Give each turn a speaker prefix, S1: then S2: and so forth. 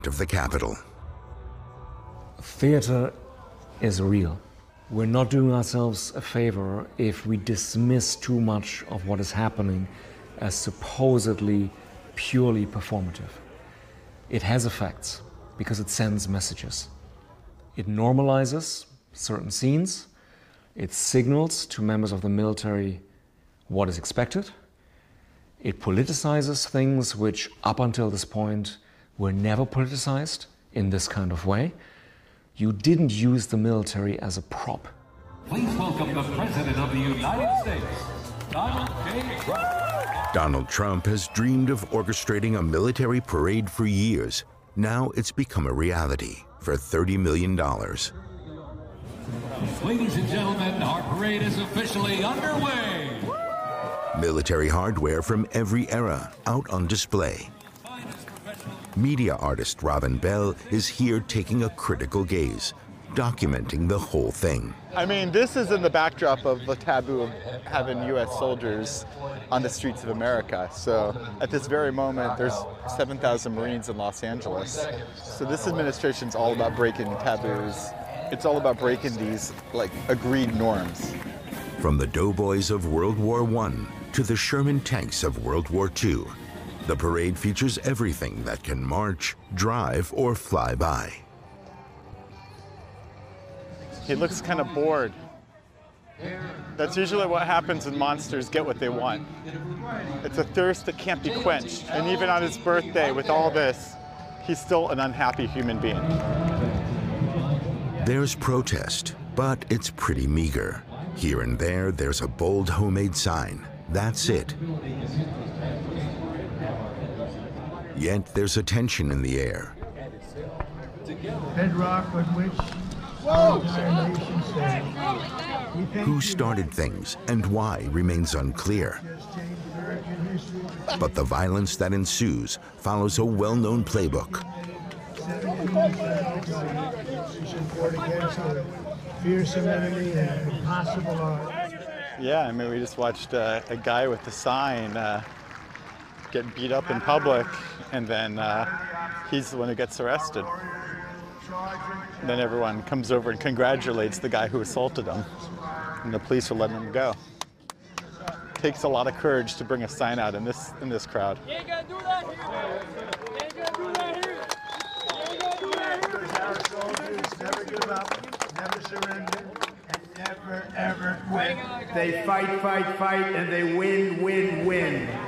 S1: of the capital.
S2: Theater is real. We're not doing ourselves a favor if we dismiss too much of what is happening as supposedly purely performative. It has effects because it sends messages. It normalizes certain scenes. It signals to members of the military what is expected. It politicizes things which up until this point were never politicized in this kind of way. You didn't use the military as a prop.
S3: Please welcome the President of the United States, Donald J. Trump.
S1: Donald Trump has dreamed of orchestrating a military parade for years. Now it's become a reality for $30 million.
S3: Ladies and gentlemen, our parade is officially underway.
S1: Military hardware from every era out on display. Media artist Robin Bell is here taking a critical gaze, documenting the whole thing.
S4: I mean, this is in the backdrop of the taboo of having U.S. soldiers on the streets of America. So at this very moment, there's 7,000 Marines in Los Angeles. So this administration's all about breaking taboos. It's all about breaking these, agreed norms.
S1: From the doughboys of World War I to the Sherman tanks of World War II, the parade features everything that can march, drive, or fly by.
S4: He looks kind of bored. That's usually what happens when monsters get what they want. It's a thirst that can't be quenched. And even on his birthday, with all this, he's still an unhappy human being.
S1: There's protest, but it's pretty meager. Here and there, there's a bold homemade sign. That's it. Yet there's a tension in the air.
S5: Bedrock on which our entire nation stands.
S1: Who started things and why remains unclear. But the violence that ensues follows a well-known playbook.
S5: Fearsome enemy and impossible odds.
S4: Yeah, I mean, we just watched a guy with a sign get beat up in public, and then he's the one who gets arrested. And then everyone comes over and congratulates the guy who assaulted him, and the police are letting him go. It takes a lot of courage to bring a sign out in this crowd.
S6: You ain't gonna do that here. You ain't gonna do that here. You ain't gonna do that here.
S5: Our soldiers never give up, never surrender, and never, ever quit. They fight, fight, fight, and they win, win, win.